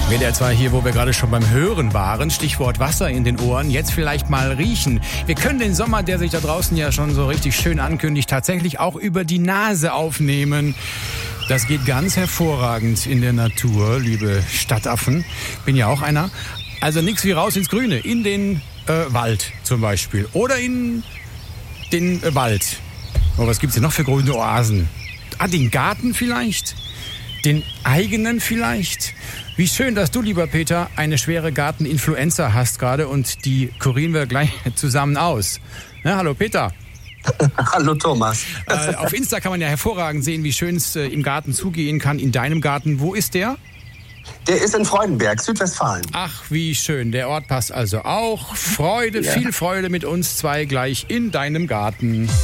WDR 2 hier, wo wir gerade schon beim Hören waren. Stichwort Wasser in den Ohren. Jetzt vielleicht mal riechen. Wir können den Sommer, der sich da draußen ja schon so richtig schön ankündigt, tatsächlich auch über die Nase aufnehmen. Das geht ganz hervorragend in der Natur, liebe Stadtaffen. Bin ja auch einer. Also nichts wie raus ins Grüne. In den Wald zum Beispiel. Oder in den Wald. Oh, was gibt's denn noch für grüne Oasen? Den Garten vielleicht? Den eigenen vielleicht? Wie schön, dass du, lieber Peter, eine schwere Garteninfluenza hast gerade und die kurieren wir gleich zusammen aus. Ja, hallo Peter. Hallo Thomas. Auf Insta kann man ja hervorragend sehen, wie schön es im Garten zugehen kann, in deinem Garten. Wo ist der? Der ist in Freudenberg, Südwestfalen. Ach, wie schön. Der Ort passt also auch. Freude, ja. Viel Freude mit uns zwei gleich in deinem Garten.